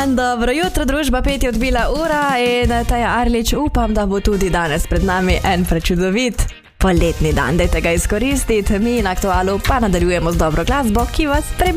dan, dobro jutro, družba 5 je odbila ura in Teja Arlič, upam, da bo tudi danes pred nami en prečudovit poletni dan. Dajte ga izkoristiti, mi na Aktualu pa nadaljujemo z dobro glasbo, ki vas prebuja.